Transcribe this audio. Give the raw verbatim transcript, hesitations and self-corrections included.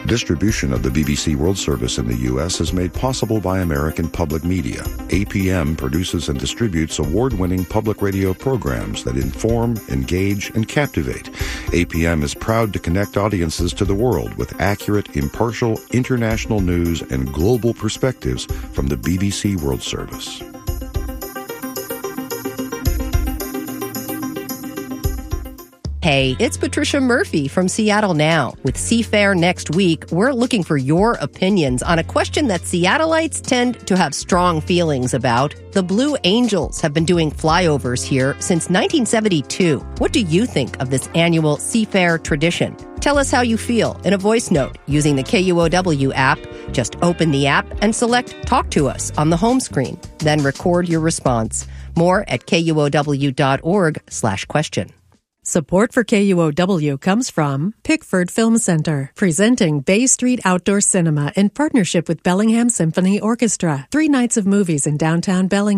Distribution of the B B C World Service in the U S is made possible by American Public Media. A P M produces and distributes award-winning public radio programs that inform, engage, and captivate. A P M is proud to connect audiences to the world with accurate, impartial, international news and global perspectives from the B B C World Service. Hey, it's Patricia Murphy from Seattle Now. With Seafair next week, we're looking for your opinions on a question that Seattleites tend to have strong feelings about. The Blue Angels have been doing flyovers here since nineteen seventy-two. What do you think of this annual Seafair tradition? Tell us how you feel in a voice note using the K U O W app. Just open the app and select Talk to Us on the home screen. Then record your response. More at kuow.org slash question. Support for K U O W comes from Pickford Film Center, presenting Bay Street Outdoor Cinema in partnership with Bellingham Symphony Orchestra. Three nights of movies in downtown Bellingham.